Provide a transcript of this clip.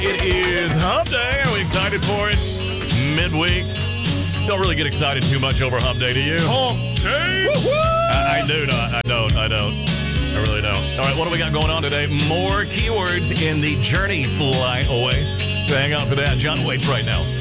It is Hump Day. Are we excited for it? Midweek. Don't really get excited too much over Hump Day, do you? Hump Day? I do not. I don't. I really don't. All right, what do we got going on today? More keywords in the Journey Fly Away. So hang out for that. John waits right now.